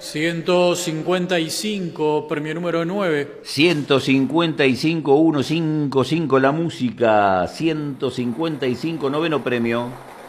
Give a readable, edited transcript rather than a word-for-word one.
155, premio número 9. 155, 155 la música. 155, noveno premio.